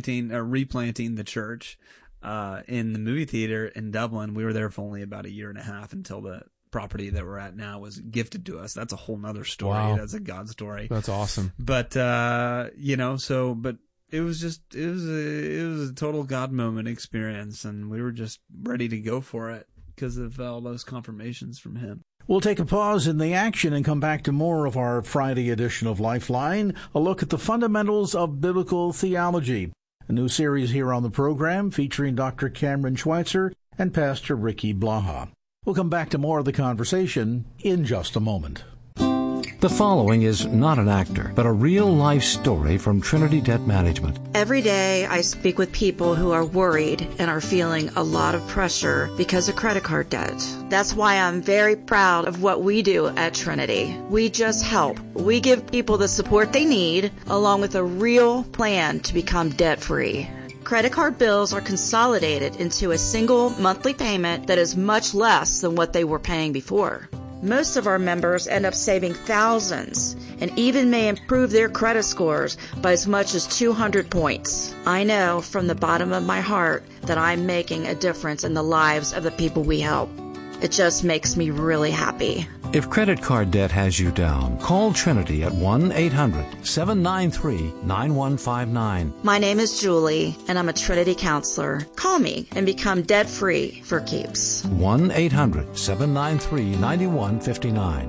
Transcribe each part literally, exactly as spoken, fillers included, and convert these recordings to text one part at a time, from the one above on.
planting or replanting the church uh, in the movie theater in Dublin. We were there for only about a year and a half until the property that we're at now was gifted to us. That's a whole nother story. Wow. That's a God story. That's awesome. But, uh, you know, so, but it was just, it was a, it was a total God moment experience, and we were just ready to go for it because of all those confirmations from him. We'll take a pause in the action and come back to more of our Friday edition of Lifeline, a look at the fundamentals of biblical theology. A new series here on the program featuring Doctor Cameron Schweitzer and Pastor Ricky Blaha. We'll come back to more of the conversation in just a moment. The following is not an actor, but a real-life story from Trinity Debt Management. Every day I speak with people who are worried and are feeling a lot of pressure because of credit card debt. That's why I'm very proud of what we do at Trinity. We just help. We give people the support they need, along with a real plan to become debt-free. Credit card bills are consolidated into a single monthly payment that is much less than what they were paying before. Most of our members end up saving thousands and even may improve their credit scores by as much as two hundred points. I know from the bottom of my heart that I'm making a difference in the lives of the people we help. It just makes me really happy. If credit card debt has you down, call Trinity at one eight hundred seven nine three nine one five nine. My name is Julie, and I'm a Trinity counselor. Call me and become debt-free for keeps. one eight hundred seven nine three nine one five nine.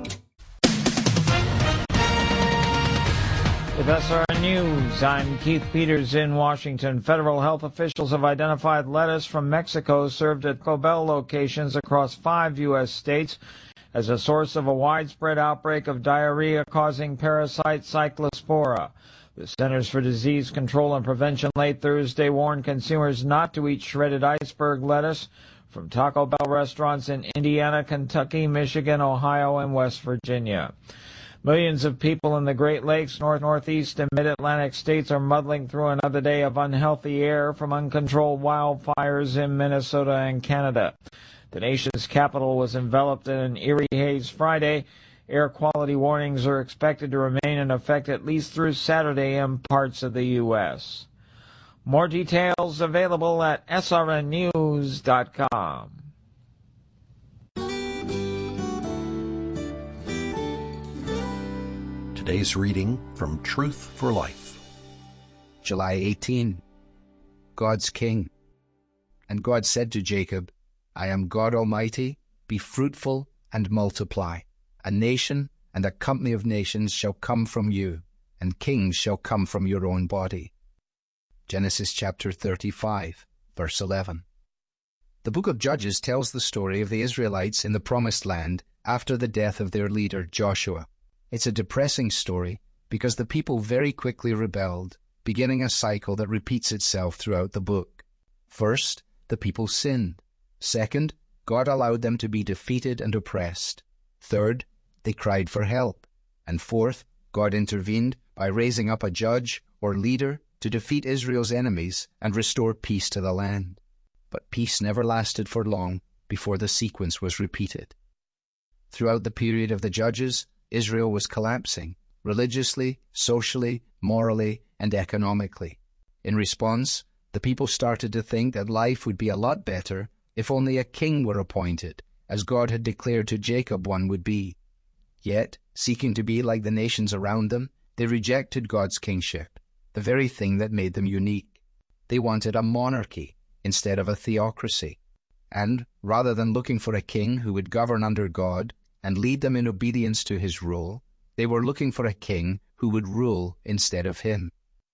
With S R N News, I'm Keith Peters in Washington. Federal health officials have identified lettuce from Mexico served at Taco Bell locations across five U S states as a source of a widespread outbreak of diarrhea causing parasite Cyclospora. The Centers for Disease Control and Prevention late Thursday warned consumers not to eat shredded iceberg lettuce from Taco Bell restaurants in Indiana, Kentucky, Michigan, Ohio, and West Virginia. Millions of people in the Great Lakes, North, Northeast, and Mid-Atlantic states are muddling through another day of unhealthy air from uncontrolled wildfires in Minnesota and Canada. The nation's capital was enveloped in an eerie haze Friday. Air quality warnings are expected to remain in effect at least through Saturday in parts of the U S More details available at S R N news dot com. Today's reading from Truth for Life. July eighteenth. God's King. And God said to Jacob, I am God Almighty, be fruitful and multiply. A nation and a company of nations shall come from you, and kings shall come from your own body. Genesis chapter thirty-five, verse eleven. The book of Judges tells the story of the Israelites in the Promised Land after the death of their leader Joshua. It's a depressing story because the people very quickly rebelled, beginning a cycle that repeats itself throughout the book. First, the people sinned. Second, God allowed them to be defeated and oppressed. Third, they cried for help. And fourth, God intervened by raising up a judge or leader to defeat Israel's enemies and restore peace to the land. But peace never lasted for long before the sequence was repeated. Throughout the period of the Judges, Israel was collapsing, religiously, socially, morally, and economically. In response, the people started to think that life would be a lot better if only a king were appointed, as God had declared to Jacob one would be. Yet, seeking to be like the nations around them, they rejected God's kingship, the very thing that made them unique. They wanted a monarchy instead of a theocracy. And, rather than looking for a king who would govern under God and lead them in obedience to his rule, they were looking for a king who would rule instead of him.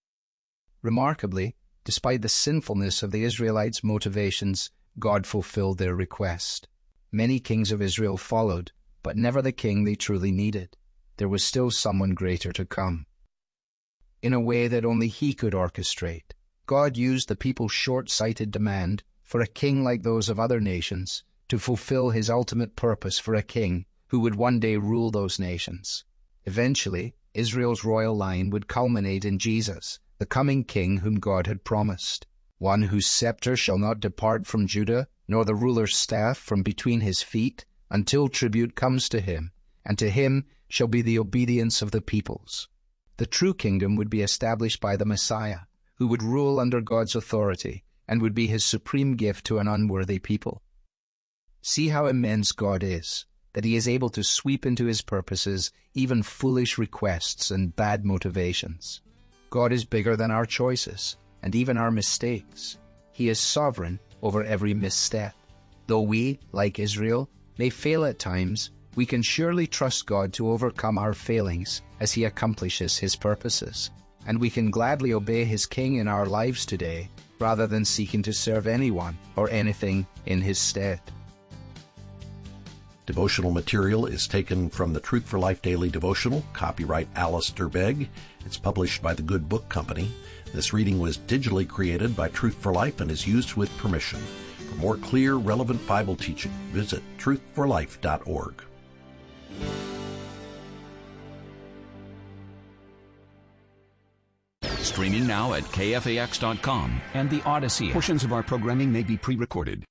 Remarkably, despite the sinfulness of the Israelites' motivations, God fulfilled their request. Many kings of Israel followed, but never the king they truly needed. There was still someone greater to come. In a way that only he could orchestrate, God used the people's short-sighted demand for a king like those of other nations to fulfill his ultimate purpose for a king who would one day rule those nations. Eventually, Israel's royal line would culminate in Jesus, the coming king whom God had promised, one whose scepter shall not depart from Judah, nor the ruler's staff from between his feet, until tribute comes to him, and to him shall be the obedience of the peoples. The true kingdom would be established by the Messiah, who would rule under God's authority and would be his supreme gift to an unworthy people. See how immense God is, that he is able to sweep into his purposes even foolish requests and bad motivations. God is bigger than our choices and even our mistakes. He is sovereign over every misstep. Though we, like Israel, may fail at times, we can surely trust God to overcome our failings as he accomplishes his purposes. And we can gladly obey his King in our lives today, rather than seeking to serve anyone or anything in his stead. Devotional material is taken from the Truth for Life Daily Devotional, copyright Alistair Begg. It's published by the Good Book Company. This reading was digitally created by Truth for Life and is used with permission. For more clear, relevant Bible teaching, visit truth for life dot org. Streaming now at K F A X dot com and the Odyssey app. Portions of our programming may be pre-recorded.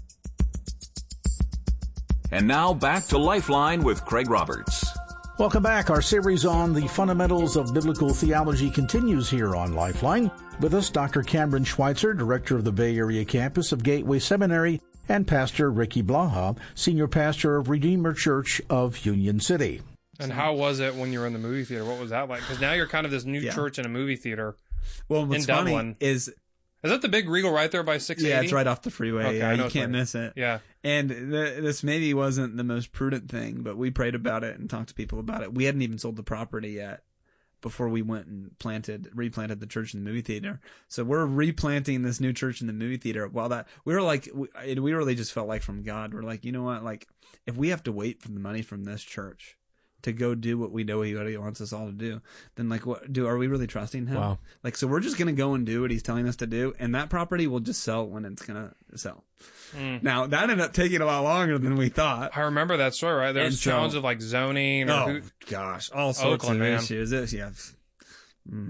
And now back to Lifeline with Craig Roberts. Welcome back. Our series on the fundamentals of biblical theology continues here on Lifeline. With us, Doctor Cameron Schweitzer, director of the Bay Area campus of Gateway Seminary, and Pastor Ricky Blaha, senior pastor of Redeemer Church of Union City. And how was it when you were in the movie theater? What was that like? Because now you're kind of this new yeah. church in a movie theater. Well, what's in Dublin. funny is... Is that the big Regal right there by six eighty? Yeah, it's right off the freeway. Okay, yeah, I know you it's can't right. miss it. Yeah. And th- this maybe wasn't the most prudent thing, but we prayed about it and talked to people about it. We hadn't even sold the property yet before we went and planted, replanted the church in the movie theater. So we're replanting this new church in the movie theater. While that, we were like, we, we really just felt like from God, we're like, you know what? Like, if we have to wait for the money from this church to go do what we know he wants us all to do, then like, what do, are we really trusting him? Wow. Like, so we're just going to go and do what he's telling us to do. And that property will just sell when it's going to sell. Mm. Now that ended up taking a lot longer than we thought. I remember that story, right? There's so, challenges of like zoning. Or oh who, gosh. All sorts Oakland, of man. issues. This, yeah. Mm.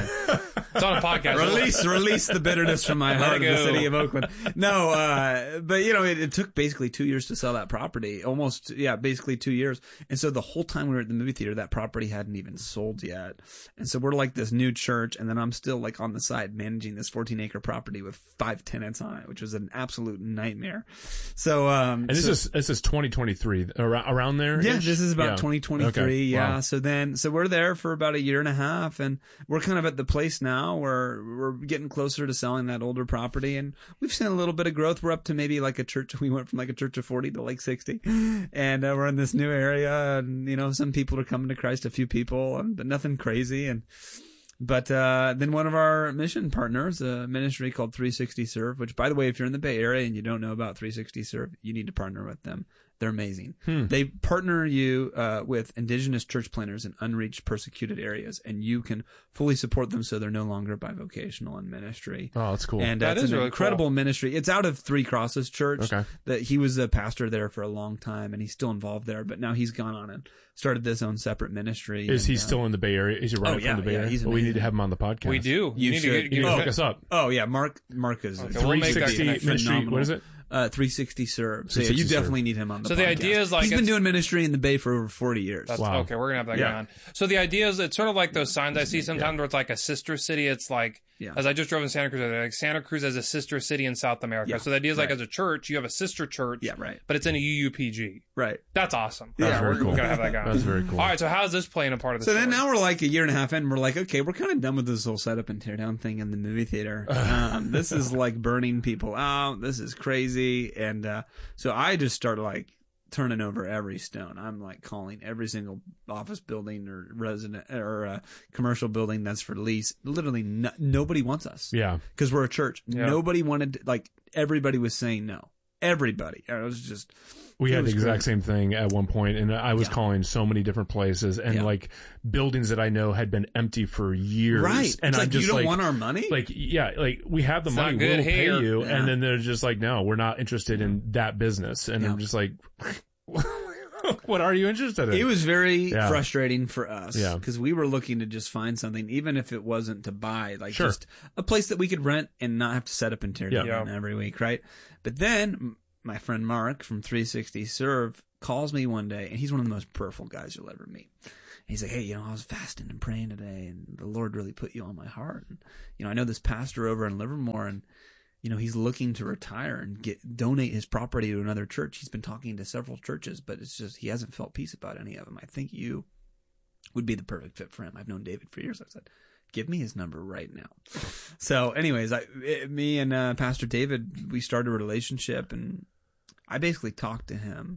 It's on a podcast. Release, release the bitterness from my heart of the city of Oakland. No, uh, but you know, it, it took basically two years to sell that property. Almost, yeah, basically two years. And so the whole time we were at the movie theater, that property hadn't even sold yet. And so we're like this new church, and then I'm still like on the side managing this fourteen acre property with five tenants on it, which was an absolute nightmare. So, um, and this so, is this is twenty twenty-three around, around there. Yeah, this is about yeah. twenty twenty-three. Okay. Yeah. Wow. So then, so we're there for about a year and a half, and we're kind of at the place now where we're getting closer to selling that older property, and we've seen a little bit of growth. We're up to maybe like a church. We went from like a church of forty to like sixty, and uh, we're in this new area, and you know, some people are coming to Christ, a few people, and, but nothing crazy. And but uh, then one of our mission partners, a ministry called three sixty Serve, which, by the way, if you're in the Bay Area and you don't know about three sixty Serve, you need to partner with them. They're amazing. Hmm. They partner you uh, with indigenous church planters in unreached, persecuted areas, and you can fully support them so they're no longer bivocational in ministry. Oh, that's cool. And that that's is an really incredible cool. ministry. It's out of Three Crosses Church. Okay. That he was a pastor there for a long time, and he's still involved there. But now he's gone on and started this own separate ministry. Is and, he uh, still in the Bay Area? Is he right oh, yeah, from the Bay yeah, Area? he's well, we need amazing. to have him on the podcast. We do. You, need should. to, get, You need to get, hook us up. Oh yeah, Mark. Mark is Okay, we'll make that three sixty connection. Ministry. What is it? Uh, three sixty Serve. So yeah, you definitely serve. need him on the so podcast. the idea is like he's been doing ministry in the Bay for over forty years. That's, wow. Okay, we're gonna have that yeah. guy on. So the idea is it's sort of like those signs I see sometimes yeah. where it's like a sister city. It's like yeah. as I just drove in Santa Cruz, like Santa Cruz as a sister city in South America. Yeah. So the idea is right. like as a church, you have a sister church. Yeah, right. But it's in a U U P G. Right. That's awesome. Yeah, yeah, we're, cool. we're gonna have that guy on. That's very cool. All right, so how's this playing a part of the So story? then now we're like a year and a half in, we're like, okay, we're kind of done with this whole setup and tear down thing in the movie theater. Um, this is like burning people out. This is crazy. And uh, so I just started like turning over every stone. I'm like calling every single office building or resident or uh, commercial building that's for lease. Literally no, nobody wants us. Yeah. Because we're a church. Yeah. Nobody wanted, like everybody was saying no. Everybody. It was just... We had the exact crazy. same thing at one point, and I was Yeah. calling so many different places, and Yeah. like buildings that I know had been empty for years. Right. And It's I'm like, just you don't like, want our money? Like, yeah, like we have the It's money, not good we'll pay here. you, Yeah. and then they're just like, no, we're not interested in that business, and Yeah. I'm just like, what are you interested in? It was very Yeah. frustrating for us Yeah. because we were looking to just find something, even if it wasn't to buy, like Sure. just a place that we could rent and not have to set up and tear Yeah. down Yeah. every week, right? But then m- my friend Mark from three sixty Serve calls me one day, and he's one of the most prayerful guys you'll ever meet. he's like, hey, you know, I was fasting and praying today, and the Lord really put you on my heart. And, you know, I know this pastor over in Livermore, and, you know, he's looking to retire and get donate his property to another church. He's been talking to several churches, but it's just he hasn't felt peace about any of them. I think you would be the perfect fit for him. I've known David for years. I said, give me his number right now. So anyways, I, it, me and uh, Pastor David, we started a relationship, and I basically talked to him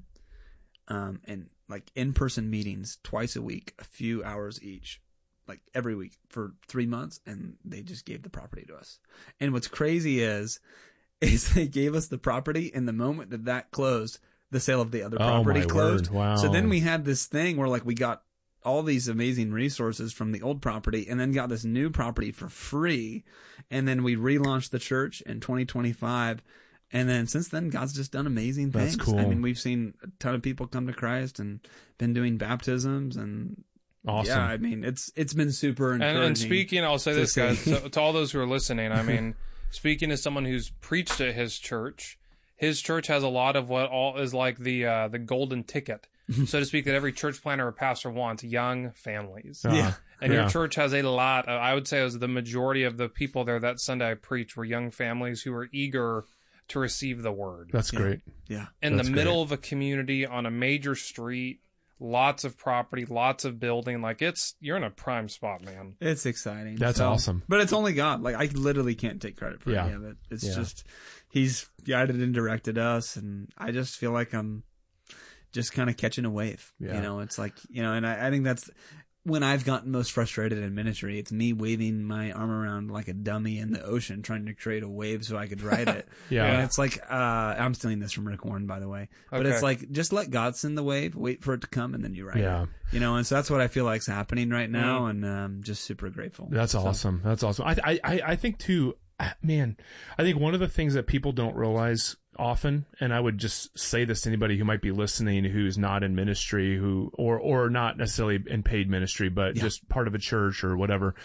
um, and like in-person meetings twice a week, a few hours each, like every week for three months. And they just gave the property to us. And what's crazy is, is they gave us the property, and the moment that that closed, the sale of the other property oh, my closed. Word. Wow. So then we had this thing where like we got all these amazing resources from the old property, and then got this new property for free. And then we relaunched the church in twenty twenty-five. And then since then, God's just done amazing things. That's cool. I mean, we've seen a ton of people come to Christ and been doing baptisms, and awesome. Yeah, I mean, it's it's been super encouraging. And, and speaking, I'll say this, see. guys, to, to all those who are listening, I mean, speaking as someone who's preached at his church, his church has a lot of what all is like the uh, the golden ticket, so to speak, that every church planter or pastor wants: young families. Uh, Yeah. And yeah. your church has a lot. Of, I would say it was the majority of the people there that Sunday I preached were young families who were eager to receive the word. That's Yeah. great. Yeah. In That's the middle great. of a community on a major street, lots of property, lots of building. Like it's, you're in a prime spot, man. It's exciting. That's So- awesome. But it's only God. Like, I literally can't take credit for Yeah. any of it. It's Yeah. just, he's guided and directed us, and I just feel like I'm just kind of catching a wave. Yeah. You know, it's like, you know, and I, I think that's when I've gotten most frustrated in ministry. It's me waving my arm around like a dummy in the ocean, trying to create a wave so I could ride it. Yeah. And it's like, uh, I'm stealing this from Rick Warren, by the way. But it's Okay. like, just let God send the wave, wait for it to come, and then you ride Yeah. it. You know, and so that's what I feel like's happening right now, and um, just super grateful. That's So- awesome. That's awesome. I, I, I I think too, man, I think one of the things that people don't realize often, and I would just say this to anybody who might be listening, who's not in ministry, who, or, or not necessarily in paid ministry, but Yeah. just part of a church or whatever.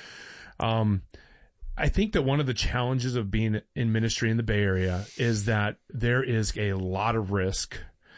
Um, I think that one of the challenges of being in ministry in the Bay Area is that there is a lot of risk.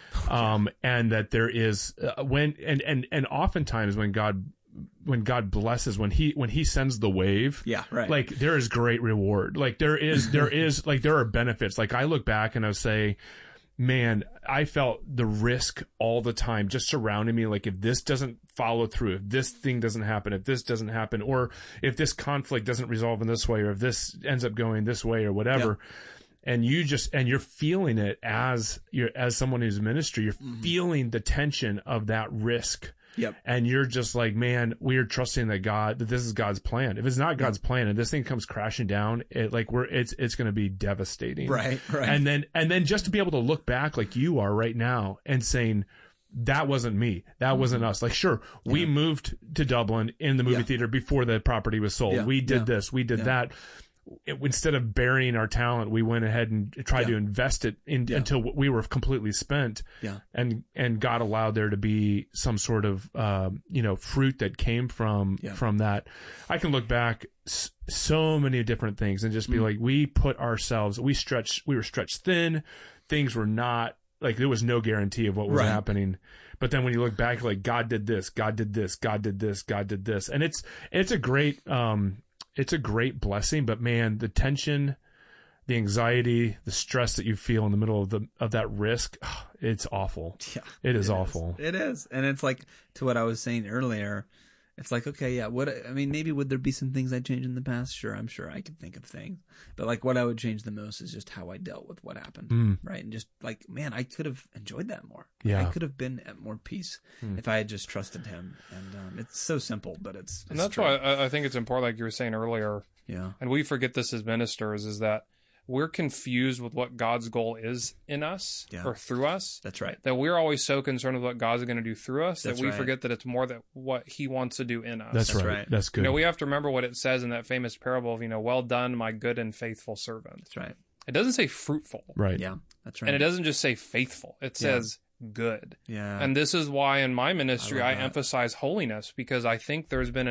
Um, and that there is, uh, when, and, and, and oftentimes when God, when God blesses, when he, when he sends the wave, Yeah, right. like there is great reward. Like there is, there is, like there are benefits. Like I look back and I say, man, I felt the risk all the time just surrounding me. Like if this doesn't follow through, if this thing doesn't happen, if this doesn't happen, or if this conflict doesn't resolve in this way, or if this ends up going this way or whatever. And you just, and you're feeling it as you're, as someone who's in ministry, you're Mm-hmm. feeling the tension of that risk. Yep. And you're just like, man, we're trusting that God, that this is God's plan. If it's not God's plan and this thing comes crashing down, it like we're, it's, it's going to be devastating. Right, right. And then, and then just to be able to look back like you are right now and saying, that wasn't me. That wasn't us. Like, sure, we moved to Dublin in the movie Yeah. theater before the property was sold. Yeah, We did yeah. this. We did Yeah. that. It, instead of burying our talent, we went ahead and tried Yeah. to invest it in, Yeah. until we were completely spent. Yeah. And, and God allowed there to be some sort of, um, you know, fruit that came from, Yeah. from that. I can look back s- so many different things and just be Mm. like, we put ourselves, we stretched, we were stretched thin. Things were not, like, there was no guarantee of what was Right. happening. But then when you look back, like, God did this, God did this, God did this, God did this. And it's, it's a great, um, it's a great blessing, but man, the tension, the anxiety, the stress that you feel in the middle of the, of that risk, it's awful. Yeah. It is awful. It is. And it's like, to what I was saying earlier, it's like, okay, yeah, what, I mean, maybe would there be some things I'd change in the past? Sure, I'm sure I could think of things. But like what I would change the most is just how I dealt with what happened. Mm. Right. And just like, man, I could have enjoyed that more. Like, Yeah. I could have been at more peace Mm. if I had just trusted him. And um, it's so simple, but it's, And it's that's true. why I, I think it's important, like you were saying earlier, Yeah. and we forget this as ministers, is that we're confused with what God's goal is in us Yeah. or through us. That's right. That we're always so concerned with what God's going to do through us That's that we right. forget that it's more that what He wants to do in us. That's, That's right. right. That's good. You know, we have to remember what it says in that famous parable of, you know, well done, my good and faithful servant. That's right. It doesn't say fruitful. right. Yeah. That's right. And it doesn't just say faithful. It Yeah. says good. Yeah. And this is why in my ministry I I, love that. emphasize holiness, because I think there's been an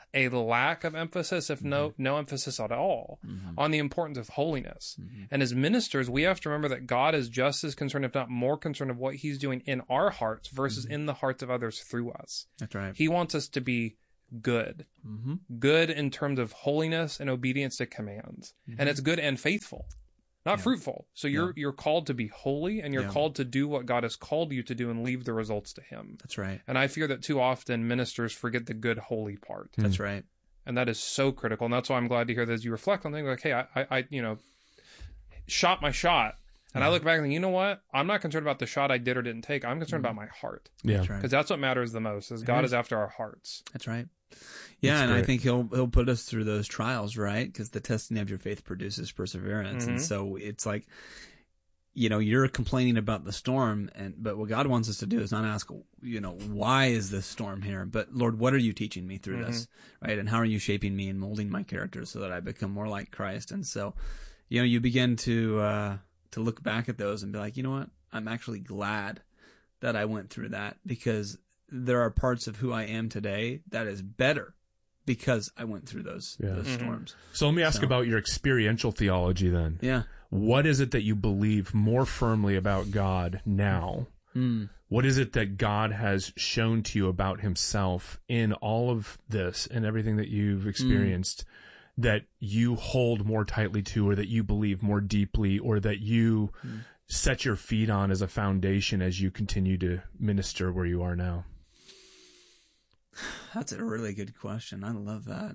a lack of emphasis, if no no emphasis at all, mm-hmm. on the importance of holiness. Mm-hmm. And as ministers, we have to remember that God is just as concerned, if not more concerned, of what he's doing in our hearts versus mm-hmm. in the hearts of others through us. That's right. He wants us to be good. Mm-hmm. Good in terms of holiness and obedience to commands. Mm-hmm. And it's good and faithful. Not yeah. fruitful. So you're yeah. you're called to be holy, and you're yeah. called to do what God has called you to do and leave the results to him. That's right. And I fear that too often ministers forget the good, holy part. That's mm. right. And that is so critical. And that's why I'm glad to hear that as you reflect on things like, hey, I, I, I you know, shot my shot. And yeah. I look back and think, you know what? I'm not concerned about the shot I did or didn't take. I'm concerned mm. about my heart. Yeah. Because that's, right. that's what matters the most, is God is after our hearts. That's right. Yeah, That's and great. I think he'll he'll put us through those trials, right? Because the testing of your faith produces perseverance, mm-hmm. and so it's like, you know, you're complaining about the storm, and but what God wants us to do is not ask, you know, why is this storm here? But Lord, what are you teaching me through mm-hmm. this, right? And how are you shaping me and molding my character so that I become more like Christ? And so, you know, you begin to uh, to look back at those and be like, you know what? I'm actually glad that I went through that, because there are parts of who I am today that is better because I went through those, yeah. those mm-hmm. storms. So let me ask so. about your experiential theology then. Yeah. What is it that you believe more firmly about God now? Mm. What is it that God has shown to you about himself in all of this and everything that you've experienced mm. that you hold more tightly to, or that you believe more deeply, or that you mm. set your feet on as a foundation as you continue to minister where you are now? That's a really good question. I love that.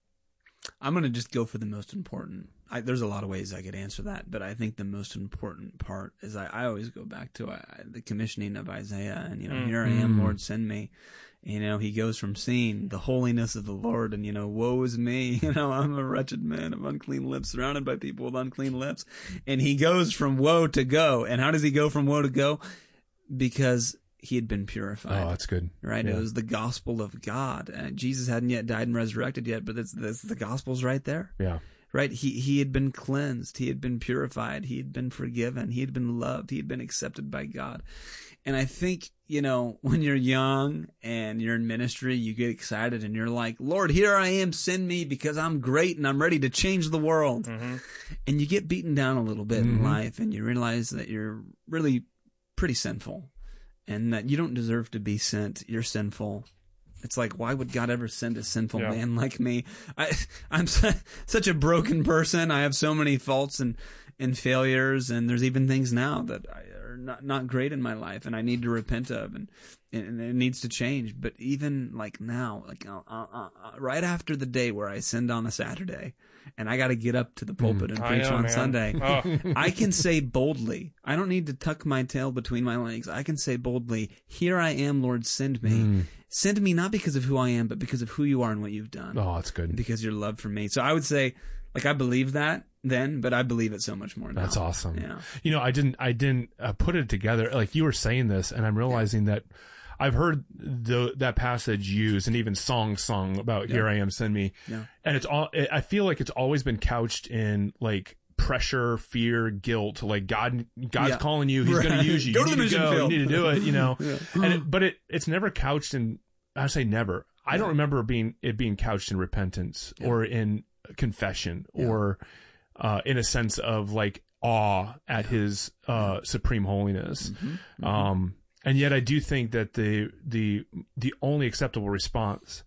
I'm going to just go for the most important. I, there's a lot of ways I could answer that, but I think the most important part is I, I always go back to I, the commissioning of Isaiah, and, you know, mm-hmm. here I am, Lord, send me. You know, he goes from seeing the holiness of the Lord and, you know, woe is me. You know, I'm a wretched man of unclean lips, surrounded by people with unclean lips. And he goes from woe to go. And how does he go from woe to go? Because he had been purified. Oh, that's good. Right? Yeah. It was the gospel of God. And Jesus hadn't yet died and resurrected yet, but it's, it's, the gospel's right there. Yeah. Right? He, he had been cleansed. He had been purified. He had been forgiven. He had been loved. He had been accepted by God. And I think, you know, when you're young and you're in ministry, you get excited and you're like, Lord, here I am, send me because I'm great and I'm ready to change the world. Mm-hmm. And you get beaten down a little bit mm-hmm. in life, and you realize that you're really pretty sinful and that you don't deserve to be sent. You're sinful. It's like, why would God ever send a sinful yeah. man like me? I, I'm su- such a broken person. I have so many faults and, and failures, and there's even things now that are not, not great in my life, and I need to repent of, and, and it needs to change. But even like now, like uh, uh, uh, right after the day where I sinned on a Saturday, and I got to get up to the pulpit and preach know, on man. Sunday, oh. I can say boldly, I don't need to tuck my tail between my legs. I can say boldly, here I am, Lord, send me. Mm. Send me not because of who I am, but because of who you are and what you've done. Oh, that's good. Because your love for me. So I would say, like, I believe that then, but I believe it so much more now. That's awesome. Yeah. You know, I didn't, I didn't uh, put it together. Like, you were saying this, and I'm realizing yeah. that I've heard the, that passage used, and even songs sung about yeah. here I am, send me. Yeah. And it's all, I feel like it's always been couched in, like, pressure, fear, guilt. Like, God, God's yeah. calling you. He's right. going to use you. Go you to need the mission to go. field. You need to do it, you know. yeah. And it, but it, it's never couched in, I say never. I don't remember being it being couched in repentance yeah. or in confession yeah. or uh, in a sense of like awe at yeah. his uh, supreme holiness. Mm-hmm. Mm-hmm. Um, and yet I do think that the the the only acceptable response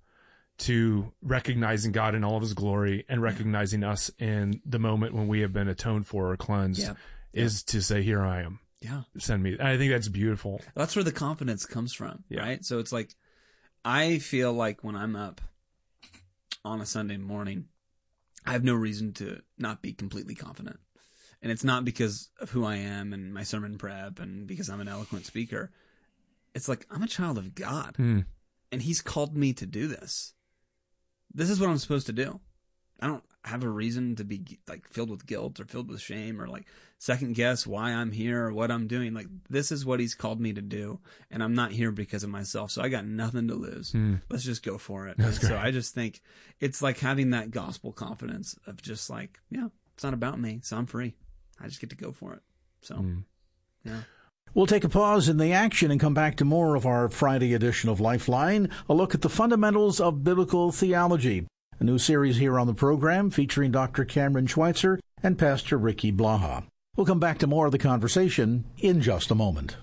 to recognizing God in all of his glory and recognizing yeah. us in the moment when we have been atoned for or cleansed yeah. is yeah. to say, here I am. Yeah. Send me. And I think that's beautiful. That's where the confidence comes from, yeah. right? So it's like, I feel like when I'm up on a Sunday morning, I have no reason to not be completely confident. And it's not because of who I am and my sermon prep and because I'm an eloquent speaker. It's like, I'm a child of God. Mm. And he's called me to do this. This is what I'm supposed to do. I don't have a reason to be like filled with guilt or filled with shame or like second guess why I'm here or what I'm doing. Like, this is what he's called me to do, and I'm not here because of myself. So I got nothing to lose. Mm. Let's just go for it. That's great. So I just think it's like having that gospel confidence of just like, yeah, it's not about me, so I'm free. I just get to go for it. So, mm. yeah. We'll take a pause in the action and come back to more of our Friday edition of Lifeline, a look at the fundamentals of biblical theology. A new series here on the program featuring Doctor Cameron Schweitzer and Pastor Ricky Blaha. We'll come back to more of the conversation in just a moment.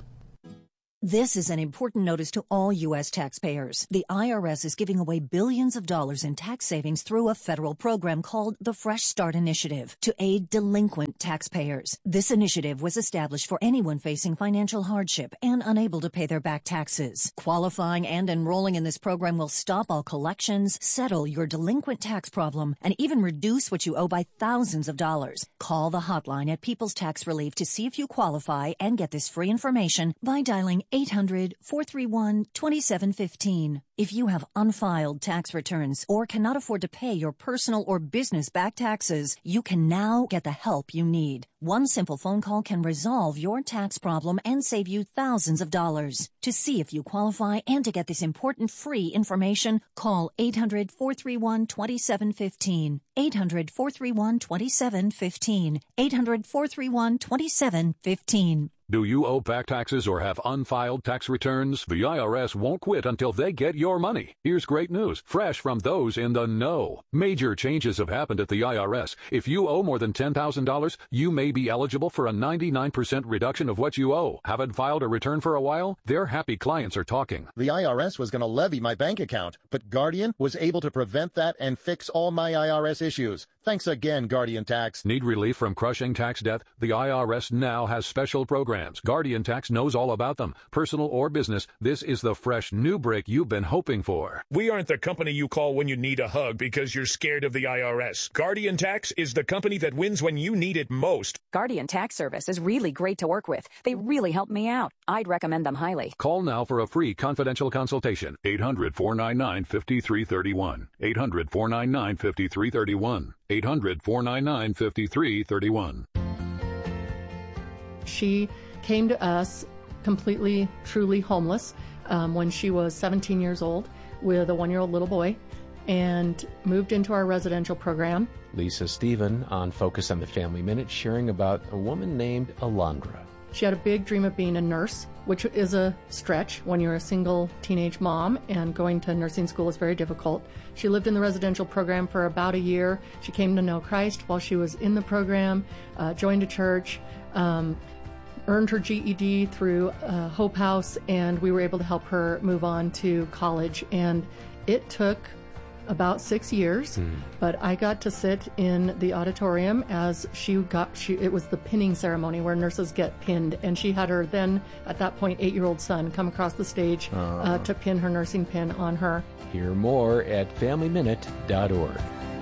This is an important notice to all U S taxpayers. The I R S is giving away billions of dollars in tax savings through a federal program called the Fresh Start Initiative to aid delinquent taxpayers. This initiative was established for anyone facing financial hardship and unable to pay their back taxes. Qualifying and enrolling in this program will stop all collections, settle your delinquent tax problem, and even reduce what you owe by thousands of dollars. Call the hotline at People's Tax Relief to see if you qualify and get this free information by dialing eight hundred, four three one, two seven one five. If you have unfiled tax returns or cannot afford to pay your personal or business back taxes, you can now get the help you need. One simple phone call can resolve your tax problem and save you thousands of dollars. To see if you qualify and to get this important free information, call eight hundred, four three one, two seven one five. eight hundred, four three one, two seven one five. eight hundred, four three one, two seven one five. Do you owe back taxes or have unfiled tax returns? The I R S won't quit until they get your money. Here's great news, fresh from those in the know. Major changes have happened at the I R S. If you owe more than ten thousand dollars, you may be eligible for a ninety-nine percent reduction of what you owe. Haven't filed a return for a while? Their happy clients are talking. The I R S was going to levy my bank account, but Guardian was able to prevent that and fix all my I R S issues. Thanks again, Guardian Tax. Need relief from crushing tax debt? The I R S now has special programs. Guardian Tax knows all about them. Personal or business, this is the fresh new break you've been hoping for. We aren't the company you call when you need a hug because you're scared of the I R S. Guardian Tax is the company that wins when you need it most. Guardian Tax Service is really great to work with. They really helped me out. I'd recommend them highly. Call now for a free confidential consultation. eight hundred, four nine nine, five three three one. eight hundred, four nine nine, five three three one. eight hundred, four nine nine, five three three one. She came to us completely, truly homeless um, when she was seventeen years old with a one-year-old little boy and moved into our residential program. Lisa Stephen on Focus on the Family Minute sharing about a woman named Alondra. She had a big dream of being a nurse, which is a stretch when you're a single teenage mom, and going to nursing school is very difficult. She lived in the residential program for about a year. She came to know Christ while she was in the program, uh, joined a church, um, earned her G E D through uh, Hope House, and we were able to help her move on to college. And it took about six years, mm. but I got to sit in the auditorium as she got, she, it was the pinning ceremony where nurses get pinned, and she had her then, at that point, eight-year-old son come across the stage uh. Uh, to pin her nursing pin on her. Hear more at family minute dot org.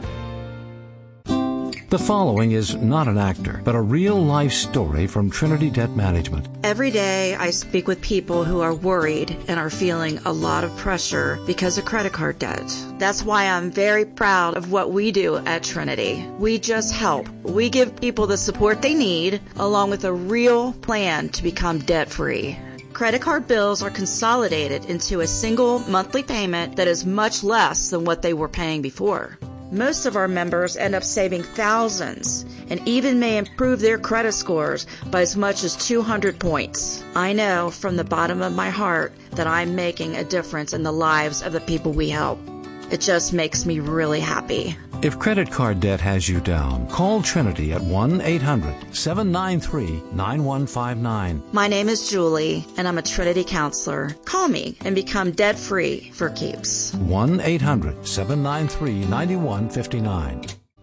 The following is not an actor, but a real-life story from Trinity Debt Management. Every day I speak with people who are worried and are feeling a lot of pressure because of credit card debt. That's why I'm very proud of what we do at Trinity. We just help. We give people the support they need, along with a real plan to become debt-free. Credit card bills are consolidated into a single monthly payment that is much less than what they were paying before. Most of our members end up saving thousands and even may improve their credit scores by as much as two hundred points. I know from the bottom of my heart that I'm making a difference in the lives of the people we help. It just makes me really happy. If credit card debt has you down, call Trinity at one eight hundred, seven nine three, nine one five nine. My name is Julie, and I'm a Trinity counselor. Call me and become debt-free for keeps. one eight hundred, seven nine three, nine one five nine.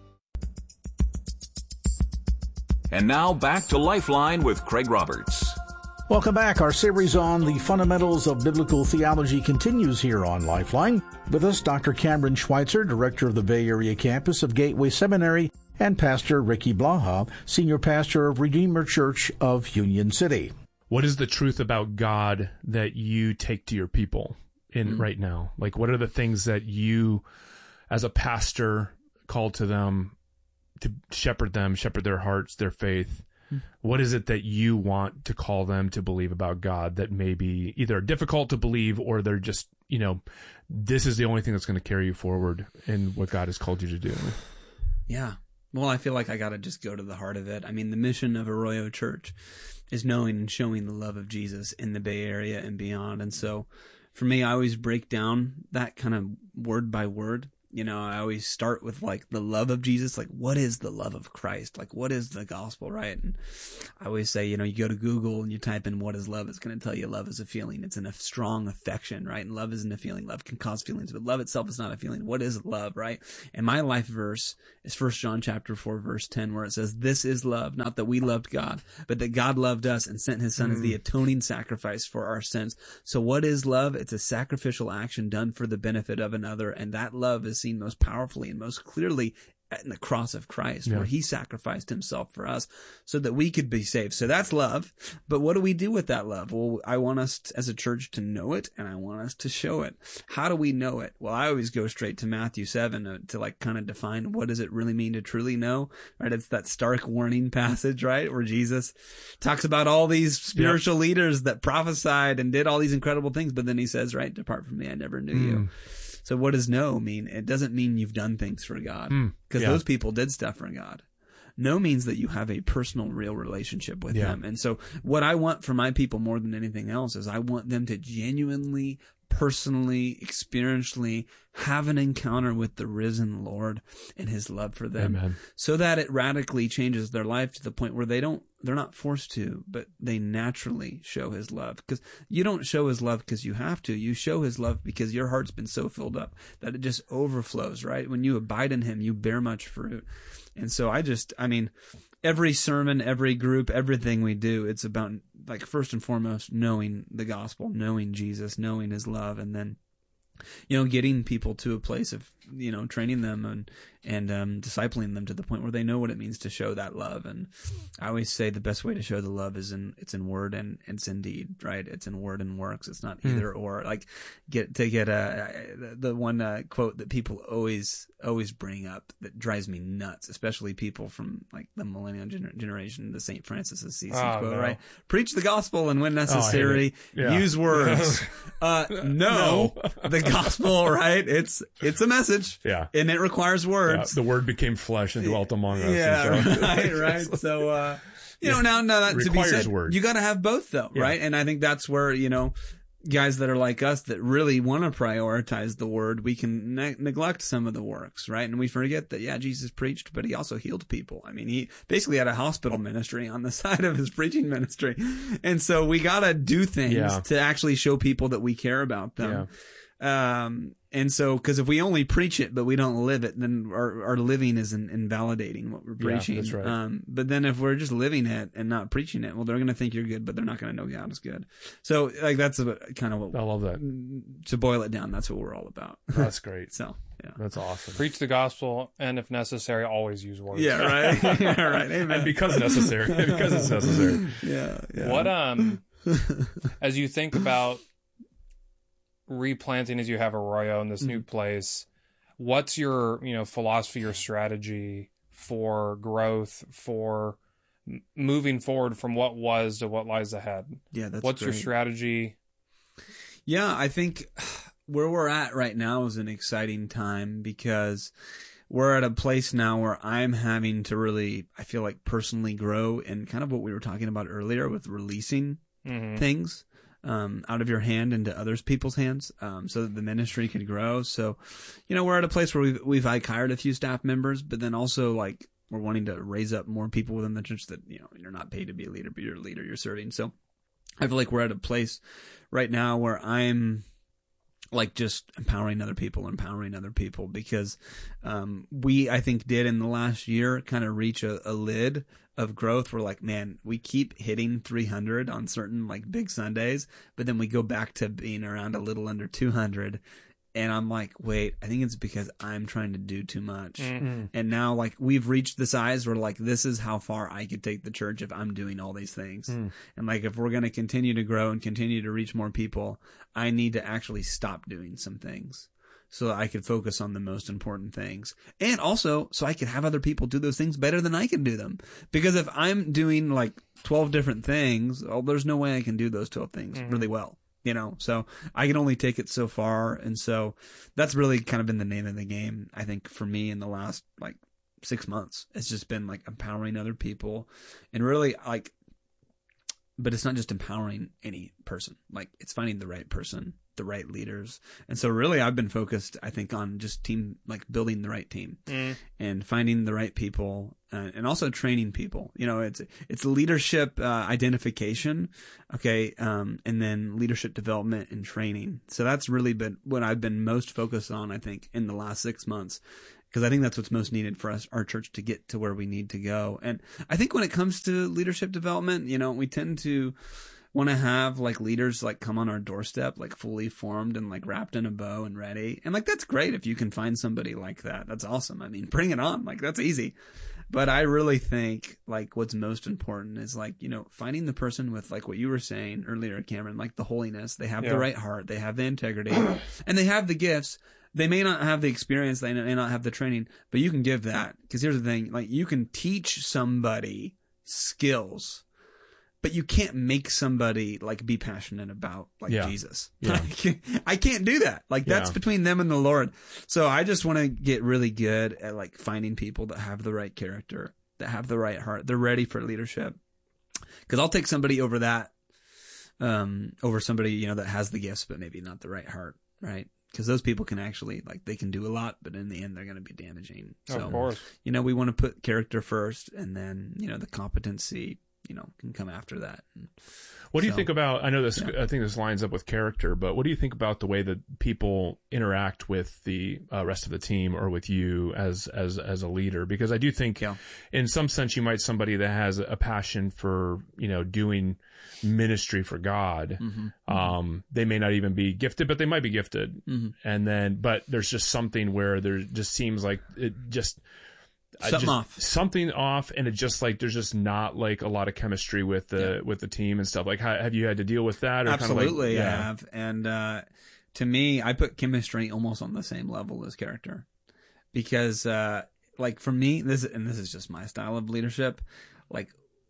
And now back to Lifeline with Craig Roberts. Welcome back. Our series on the fundamentals of biblical theology continues here on Lifeline. With us, Doctor Cameron Schweitzer, director of the Bay Area campus of Gateway Seminary, and Pastor Ricky Blaha, senior pastor of Redeemer Church of Union City. What is the truth about God that you take to your people in mm-hmm. right now? Like, what are the things that you, as a pastor, call to them to shepherd them, shepherd their hearts, their faith? What is it that you want to call them to believe about God that may be either difficult to believe or they're just, you know, this is the only thing that's going to carry you forward in what God has called you to do? Yeah. Well, I feel like I got to just go to the heart of it. I mean, the mission of Arroyo Church is knowing and showing the love of Jesus in the Bay Area and beyond. And so for me, I always break down that kind of word by word. You know, I always start with like the love of Jesus. Like, what is the love of Christ? Like, what is the gospel, right? And I always say, you know, you go to Google and you type in what is love, it's going to tell you love is a feeling. It's in a strong affection, right? And love isn't a feeling. Love can cause feelings, but love itself is not a feeling. What is love, right? And my life verse is First John chapter four, verse ten, where it says, this is love, not that we loved God, but that God loved us and sent his son mm. as the atoning sacrifice for our sins. So what is love? It's a sacrificial action done for the benefit of another. And that love is seen most powerfully and most clearly in the cross of Christ, yeah. where he sacrificed himself for us so that we could be saved. So that's love. But what do we do with that love? Well, I want us to, as a church to know it, and I want us to show it. How do we know it? Well, I always go straight to Matthew seven to, to like kind of define what does it really mean to truly know, right? It's that stark warning passage, right? Where Jesus talks about all these spiritual yep. leaders that prophesied and did all these incredible things. But then he says, right, depart from me, I never knew mm. you. So what does know mean? It doesn't mean you've done things for God, because mm, yeah. those people did stuff for God. Know means that you have a personal, real relationship with yeah. him. And so what I want for my people more than anything else is I want them to genuinely, personally, experientially have an encounter with the risen Lord and his love for them. Amen. So that it radically changes their life to the point where they don't, they're not forced to, but they naturally show his love. Because you don't show his love because you have to. You show his love because your heart's been so filled up that it just overflows, right? When you abide in him, you bear much fruit. And so I just, I mean, every sermon, every group, everything we do, it's about, like, first and foremost, knowing the gospel, knowing Jesus, knowing his love, and then, you know, getting people to a place of, you know, training them and, and um, discipling them to the point where they know what it means to show that love. And I always say the best way to show the love is in, it's in word and it's in deed, right? It's in word and works. It's not either mm. or. Like, get, to get a, the one uh, quote that people always, always bring up that drives me nuts, especially people from like the millennial gener- generation, the Saint Francis of Assisi oh, quote, no. right? Preach the gospel and when necessary, oh, yeah. use words. uh, no, no. The gospel, right? It's, it's a message. Yeah. And it requires words. Yeah, the word became flesh and dwelt among us. Yeah, so. right, right. So, uh, you know, now, now that to be said, word. You got to have both though, yeah. right? And I think that's where, you know, guys that are like us that really want to prioritize the word, we can ne- neglect some of the works, right? And we forget that, yeah, Jesus preached, but he also healed people. I mean, he basically had a hospital ministry on the side of his preaching ministry. And so we got to do things yeah. to actually show people that we care about them. Yeah. Um, And so, because if we only preach it but we don't live it, then our, our living is in, invalidating what we're preaching. Yeah, that's right. Um, but then if we're just living it and not preaching it, well, they're going to think you're good, but they're not going to know God is good. So, like, that's a, kind of what I love that. To boil it down, that's what we're all about. That's great. So, yeah, that's awesome. Preach the gospel, and if necessary, always use words. Yeah, right. yeah, right. Amen. And because necessary, because it's necessary. Yeah, yeah. What um, as you think about replanting as you have Arroyo in this mm-hmm. new place, what's your, you know, philosophy or strategy for growth, for m- moving forward from what was to what lies ahead? Yeah, that's what's great. your strategy? Yeah, I think where we're at right now is an exciting time because we're at a place now where I'm having to really, I feel like, personally grow and kind of what we were talking about earlier with releasing mm-hmm. things. Um, out of your hand into others people's hands, um, so that the ministry could grow. So, you know, we're at a place where we've, we've like hired a few staff members, but then also like we're wanting to raise up more people within the church that, you know, you're not paid to be a leader, but you're a leader, you're serving. So I feel like we're at a place right now where I'm like just empowering other people, empowering other people because, um, we, I think did in the last year kind of reach a, a lid of growth. We're like, man, we keep hitting three hundred on certain like big Sundays, but then we go back to being around a little under two hundred. And I'm like, wait, I think it's because I'm trying to do too much. Mm-hmm. And now like we've reached the size where like, this is how far I could take the church if I'm doing all these things. Mm. And like, if we're going to continue to grow and continue to reach more people, I need to actually stop doing some things so that I could focus on the most important things. And also so I could have other people do those things better than I can do them. Because if I'm doing like twelve different things, well, there's no way I can do those twelve things mm-hmm. really well. You know, so I can only take it so far. And so that's really kind of been the name of the game, I think, for me in the last like six months. It's just been like empowering other people and really like, but it's not just empowering any person. Like it's finding the right person, the right leaders. And so really I've been focused, I think, on just team, like building the right team mm. and finding the right people uh, and also training people. You know, it's, it's leadership uh, identification. Okay. Um, and then leadership development and training. So that's really been what I've been most focused on, I think, in the last six months. Because I think that's what's most needed for us, our church, to get to where we need to go. And I think when it comes to leadership development, you know, we tend to want to have like leaders like come on our doorstep, like fully formed and like wrapped in a bow and ready. And like, that's great if you can find somebody like that. That's awesome. I mean, bring it on. Like that's easy. But I really think like what's most important is like, you know, finding the person with like what you were saying earlier, Cameron, like the holiness. They have yeah. the right heart. They have the integrity and they have the gifts. They may not have the experience, they may not have the training, but you can give that. Because here's the thing, like you can teach somebody skills, but you can't make somebody like be passionate about like yeah. Jesus. Yeah. I can't do that. Like that's yeah. between them and the Lord. So I just want to get really good at like finding people that have the right character, that have the right heart. They're ready for leadership. Because I'll take somebody over that, um, over somebody, you know, that has the gifts, but maybe not the right heart, right? Because those people can actually, like, they can do a lot, but in the end, they're going to be damaging. So, of course. You know, we want to put character first, and then, you know, the competency, you know, can come after that. And what do you so, think about, I know this, yeah. I think this lines up with character, but what do you think about the way that people interact with the uh, rest of the team or with you as, as, as a leader? Because I do think yeah. in some sense you might somebody that has a passion for, you know, doing ministry for God. Mm-hmm. Um, they may not even be gifted, but they might be gifted. Mm-hmm. And then, but there's just something where there just seems like it just, Something just, off. Something off, and it's just like there's just not like a lot of chemistry with the yeah. with the team and stuff. Like, how, have you had to deal with that? Or Absolutely, kind of like, I yeah. have. And uh, to me, I put chemistry almost on the same level as character, because, uh, like, for me, this and this is just my style of leadership. Like,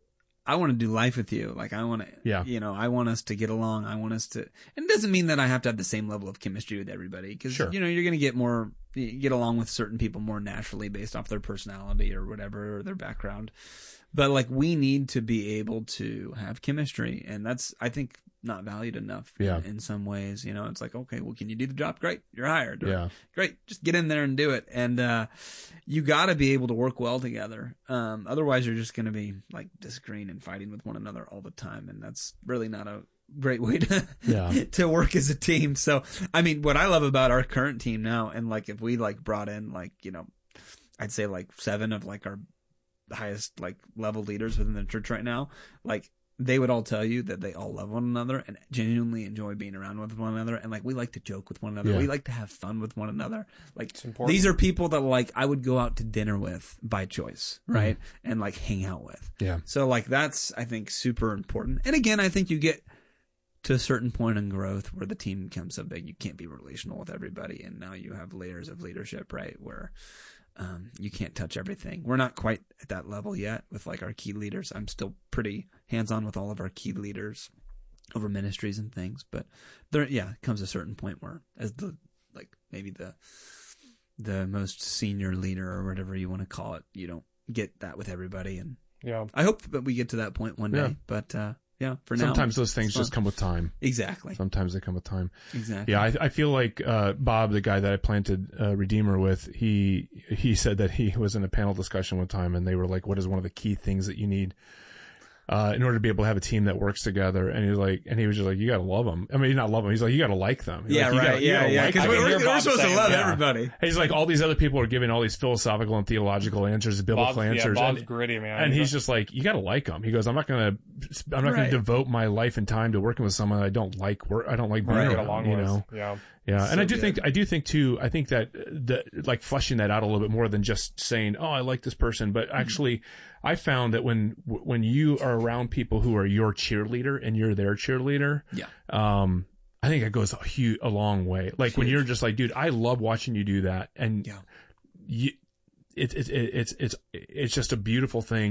I want to do life with you. Like, I want to, yeah. you know, I want us to get along. I want us to, and it doesn't mean that I have to have the same level of chemistry with everybody. Because, sure. you know, you're going to get more, you get along with certain people more naturally based off their personality or whatever, or their background. But, like, we need to be able to have chemistry. And that's, I think, not valued enough yeah. in, in some ways. You know, it's like, okay, well, can you do the job? Great. You're hired. Or, yeah. Great. Just get in there and do it. And, uh, you got to be able to work well together. Um, otherwise you're just going to be like disagreeing and fighting with one another all the time. And that's really not a great way to, yeah. to work as a team. So, I mean, what I love about our current team now, and like, if we like brought in like, you know, I'd say like seven of like our highest like level leaders within the church right now, like, they would all tell you that they all love one another and genuinely enjoy being around with one another. And like, we like to joke with one another. Yeah. We like to have fun with one another. Like, these are people that like, I would go out to dinner with by choice, right? Mm-hmm. And like hang out with. Yeah. So like, that's, I think, super important. And again, I think you get to a certain point in growth where the team becomes so big, you can't be relational with everybody. And now you have layers of leadership, right? Where, Um, you can't touch everything. We're not quite at that level yet with like our key leaders. I'm still pretty hands-on with all of our key leaders over ministries and things, but there, yeah, comes a certain point where as the, like maybe the, the most senior leader or whatever you want to call it, you don't get that with everybody. And yeah, I hope that we get to that point one day, yeah. but, uh, yeah, for now. Sometimes those things just come with time. Exactly. Sometimes they come with time. Exactly. Yeah, I, I feel like uh, Bob, the guy that I planted uh, Redeemer with, he he said that he was in a panel discussion one time, and they were like, "What is one of the key things that you need uh, in order to be able to have a team that works together?" And he was like, and he was just like, "You got to love them." I mean, not love them. He's like, "You got to like them." He's yeah, like, right. Gotta, yeah, yeah. Because like we're, we're supposed to love yeah. everybody. And he's like, all these other people are giving all these philosophical and theological answers, biblical Bob's, answers. Yeah, Bob's and, gritty, man. And he's just like, you got to like them. He goes, I'm not going to, I'm not Right. going to devote my life and time to working with someone I don't like. Work, I don't like being Right. around. along You with. know. Yeah. Yeah, So and I do good. think I do think too. I think that the like fleshing that out a little bit more than just saying, "Oh, I like this person," but actually, mm-hmm. I found that when when you are around people who are your cheerleader and you're their cheerleader, Yeah. um, I think it goes a huge, a long way. Like Huge. when you're just like, "Dude, I love watching you do that," and Yeah. you, it, it, it, it's it's it's just a beautiful thing.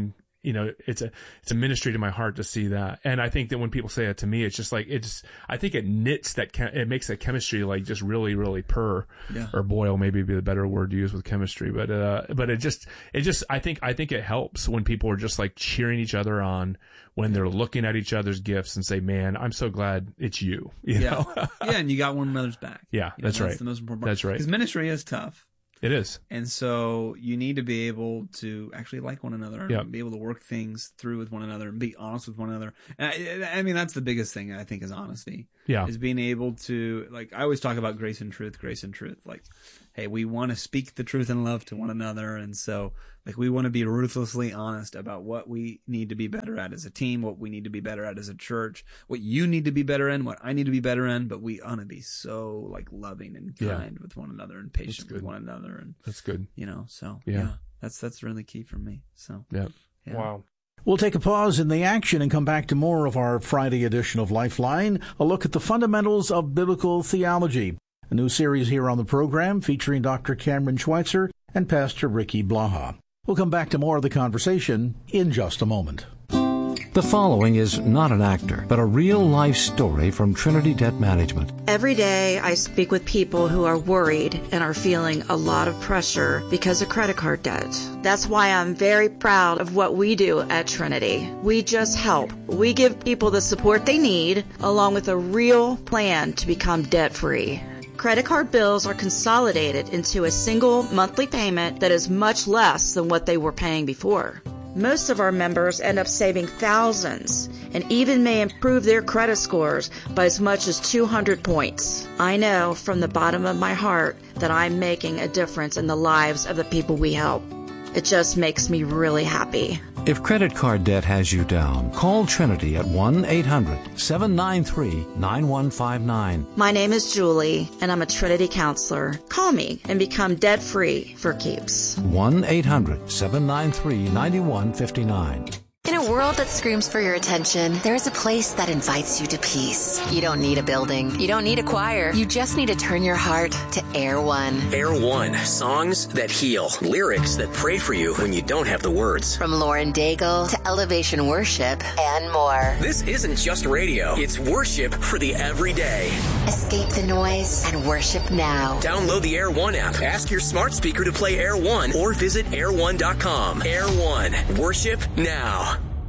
you know, it's a, it's a ministry to my heart to see that. And I think that when people say that to me, it's just like, it's, I think it knits that, chem- it makes that chemistry like just really, really purr Yeah. or boil, maybe be the better word to use with chemistry. But, uh, but it just, it just, I think, I think it helps when people are just like cheering each other on, when they're looking at each other's gifts and say, man, I'm so glad it's you, you yeah. know? Yeah. And you got one another's back. Yeah, You know, that's right. That's the most important part. That's right. Because ministry is tough. It is. And so you need to be able to actually like one another and Yep. be able to work things through with one another and be honest with one another. And I, I mean, that's the biggest thing I think is honesty. Yeah. Is being able to, like, I always talk about grace and truth, grace and truth. Like, hey, we want to speak the truth and love to one another. And so, like, we want to be ruthlessly honest about what we need to be better at as a team, what we need to be better at as a church, what you need to be better in, what I need to be better in. But we want to be so, like, loving and Yeah. kind with one another and patient with one another. And That's good. You know, so Yeah. yeah, that's that's really key for me. So yeah, yeah. Wow. We'll take a pause in the action and come back to more of our Friday edition of Lifeline, a look at the fundamentals of biblical theology. A new series here on the program featuring Doctor Cameron Schweitzer and Pastor Ricky Blaha. We'll come back to more of the conversation in just a moment. The following is not an actor, but a real-life story from Trinity Debt Management. Every day I speak with people who are worried and are feeling a lot of pressure because of credit card debt. That's why I'm very proud of what we do at Trinity. We just help. We give people the support they need, along with a real plan to become debt-free. Credit card bills are consolidated into a single monthly payment that is much less than what they were paying before. Most of our members end up saving thousands and even may improve their credit scores by as much as two hundred points. I know from the bottom of my heart that I'm making a difference in the lives of the people we help. It just makes me really happy. If credit card debt has you down, call Trinity at one eight hundred seven nine three nine one five nine. My name is Julie, and I'm a Trinity counselor. Call me and become debt-free for keeps. one eight hundred seven nine three nine one five nine. In a world that screams for your attention, there is a place that invites you to peace. You don't need a building. You don't need a choir. You just need to turn your heart to Air One. Air One. Songs that heal. Lyrics that pray for you when you don't have the words. From Lauren Daigle to Elevation Worship and more. This isn't just radio. It's worship for the everyday. Escape the noise and worship now. Download the Air One app. Ask your smart speaker to play Air One or visit air one dot com. Air One. Worship now.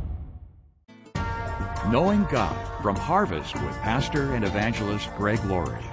Knowing God from Harvest with Pastor and Evangelist Greg Laurie.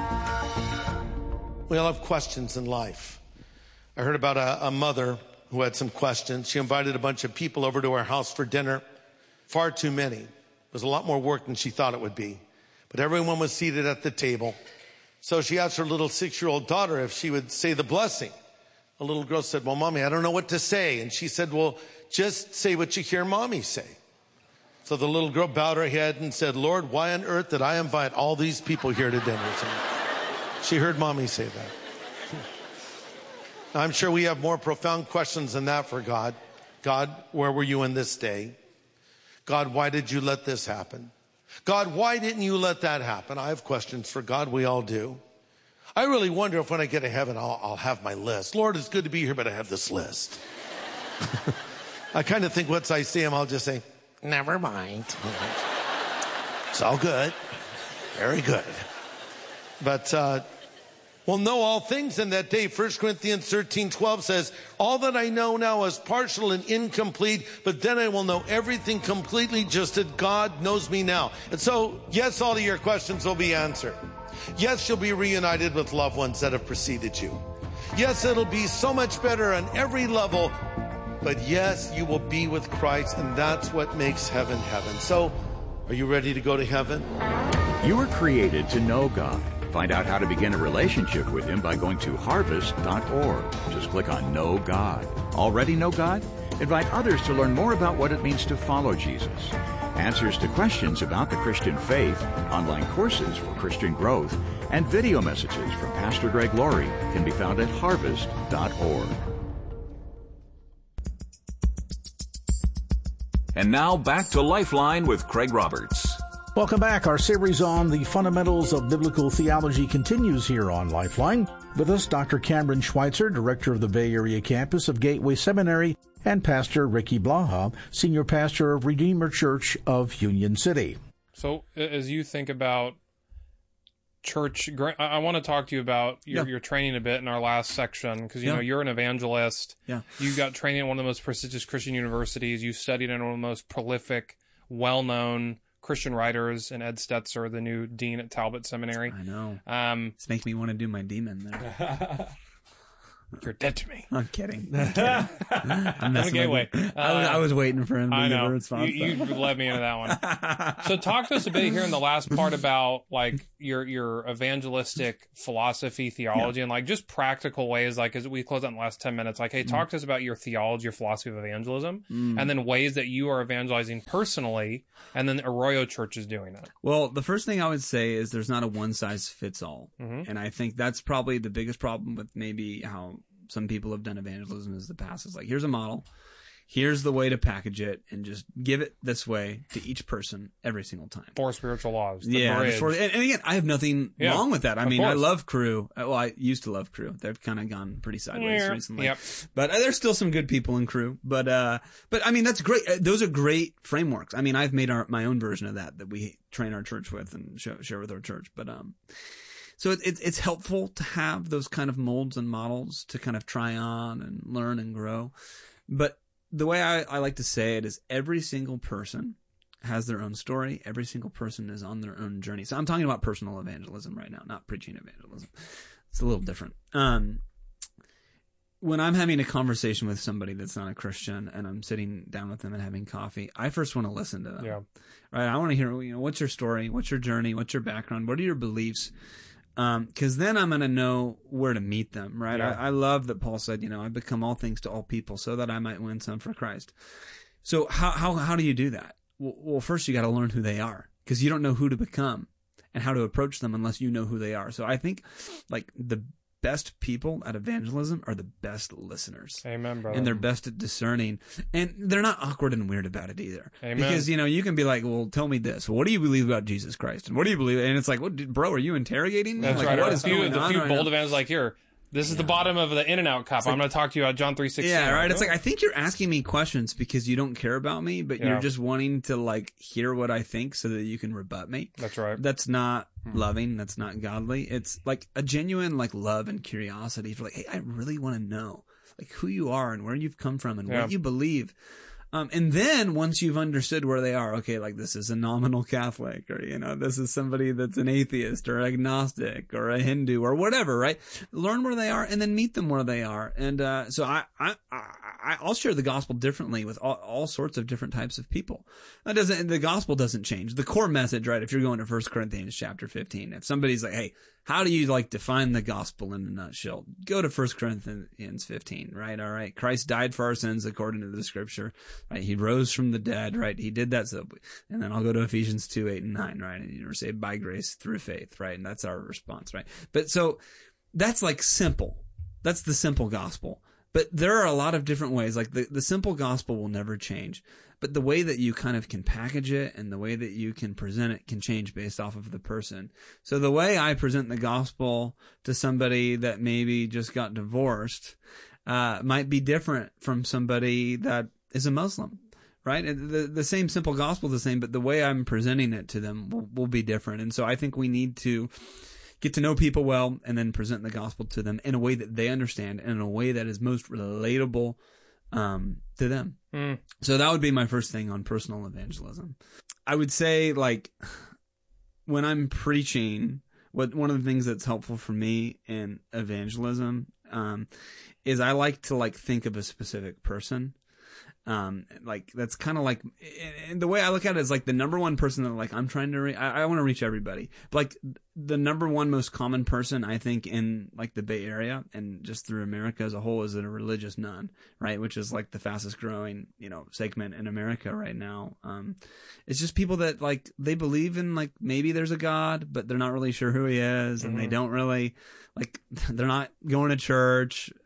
We all have questions in life. I heard about a, a mother who had some questions. She invited a bunch of people over to her house for dinner. Far too many. It was a lot more work than she thought it would be. But everyone was seated at the table. So she asked her little six-year-old daughter if she would say the blessing. The little girl said, well, Mommy, I don't know what to say. And she said, well, just say what you hear Mommy say. So the little girl bowed her head and said, Lord, why on earth did I invite all these people here to dinner? So she heard Mommy say that. Now, I'm sure we have more profound questions than that for God. God, where were you in this day? God, why did you let this happen? God, why didn't you let that happen? I have questions for God. We all do. I really wonder if when I get to heaven, I'll, I'll have my list. Lord, it's good to be here, but I have this list. I kind of think once I see him, I'll just say, never mind. It's all good. Very good. But uh, we'll know all things in that day. First Corinthians thirteen twelve says, all that I know now is partial and incomplete, but then I will know everything completely just as God knows me now. And so, yes, all of your questions will be answered. Yes, you'll be reunited with loved ones that have preceded you. Yes, it'll be so much better on every level. But yes, you will be with Christ, and that's what makes heaven heaven. So, are you ready to go to heaven? You were created to know God. Find out how to begin a relationship with Him by going to harvest dot org. Just click on Know God. Already know God? Invite others to learn more about what it means to follow Jesus. Answers to questions about the Christian faith, online courses for Christian growth, and video messages from Pastor Greg Laurie can be found at harvest dot org. And now back to Lifeline with Craig Roberts. Welcome back. Our series on the fundamentals of biblical theology continues here on Lifeline. With us, Doctor Cameron Schweitzer, director of the Bay Area campus of Gateway Seminary, and Pastor Ricky Blaha, senior pastor of Redeemer Church of Union City. So as you think about church, I want to talk to you about your, yeah. your training a bit in our last section, because you yeah. know you're an evangelist. Yeah. You got training at one of the most prestigious Christian universities. You studied in one of the most prolific, well-known Christian writers, and Ed Stetzer, the new dean at Talbot Seminary. I know. Um, this makes me want to do my demon there. You're dead to me. I'm kidding. I'm kidding. I'm okay, wait. Uh, I, was, I was waiting for him to I give know. a response. You, you led me into that one. So talk to us a bit here in the last part about like your your evangelistic philosophy, theology, yeah. and like just practical ways, like as we close out in the last ten minutes, like, hey, talk mm. to us about your theology, your philosophy of evangelism, mm. and then ways that you are evangelizing personally, and then Arroyo Church is doing it. Well, the first thing I would say is there's not a one-size-fits-all. Mm-hmm. And I think that's probably the biggest problem with maybe how some people have done evangelism is the past. It's like, here's a model, here's the way to package it, and just give it this way to each person every single time. Four spiritual laws. The yeah. bridge. Four, and, and again, I have nothing yeah, wrong with that. I mean, course. I love Cru. Well, I used to love Cru. They've kind of gone pretty sideways yeah. recently. Yep. But uh, there's still some good people in Cru. But, uh, but I mean, that's great. Uh, those are great frameworks. I mean, I've made our, my own version of that that we train our church with and show, share with our church. But, um, So it, it, it's helpful to have those kind of molds and models to kind of try on and learn and grow. But the way I, I like to say it is every single person has their own story. Every single person is on their own journey. So I'm talking about personal evangelism right now, not preaching evangelism. It's a little different. Um, when I'm having a conversation with somebody that's not a Christian and I'm sitting down with them and having coffee, I first want to listen to them. Yeah. Right? I want to hear, you know, what's your story? What's your journey? What's your background? What are your beliefs? Um, cause then I'm going to know where to meet them, right? Yeah. I, I love that Paul said, you know, I become all things to all people so that I might win some for Christ. So how, how, how do you do that? Well, well first you got to learn who they are, cause you don't know who to become and how to approach them unless you know who they are. So I think like the best people at evangelism are the best listeners. Amen, brother. And they're best at discerning. And they're not awkward and weird about it either. Amen. Because, you know, you can be like, well, tell me this. Well, what do you believe about Jesus Christ? And what do you believe? And it's like, what, bro, are you interrogating me? That's like, right. What the is few, going the on few right bold now? evangelists like, here, this is yeah. the bottom of the In-N-Out cup. Like, I'm going to talk to you about John three sixteen. Yeah, right. Like, It's like, I think you're asking me questions because you don't care about me, but Yeah. you're just wanting to like hear what I think so that you can rebut me. That's right. That's not loving. That's not godly. It's like a genuine like love and curiosity for like, hey, I really want to know like who you are and where you've come from and Yeah. what you believe. Um, and then once you've understood where they are, okay, like this is a nominal Catholic, or, you know, this is somebody that's an atheist or agnostic or a Hindu or whatever, right? Learn where they are and then meet them where they are. And, uh, so I, I, I, I'll share the gospel differently with all, all sorts of different types of people. That doesn't, the gospel doesn't change. The core message, right? If you're going to First Corinthians chapter fifteen, if somebody's like, hey, how do you like define the gospel in a nutshell? Go to First Corinthians fifteen, right? All right. Christ died for our sins according to the scripture, right? He rose from the dead, right? He did that. So, and then I'll go to Ephesians two, eight and nine, right? And you're saved by grace through faith, right? And that's our response, right? But so that's like simple. That's the simple gospel. But there are a lot of different ways. Like the, the simple gospel will never change. But the way that you kind of can package it and the way that you can present it can change based off of the person. So the way I present the gospel to somebody that maybe just got divorced uh, might be different from somebody that is a Muslim, right? The, the same simple gospel is the same, but the way I'm presenting it to them will, will be different. And so I think we need to get to know people well and then present the gospel to them in a way that they understand and in a way that is most relatable um, to them. Mm. So that would be my first thing on personal evangelism. I would say, like, when I'm preaching, what one of the things that's helpful for me in evangelism um, is I like to like think of a specific person. Um, like that's kind of like, and the way I look at it is like the number one person that like I'm trying to reach. I, I want to reach everybody. But like the number one most common person I think in like the Bay Area and just through America as a whole is a religious nun, right? Which is like the fastest growing, you know, segment in America right now. Um, it's just people that like they believe in like maybe there's a God, but they're not really sure who he is, and mm-hmm. they don't really like they're not going to church.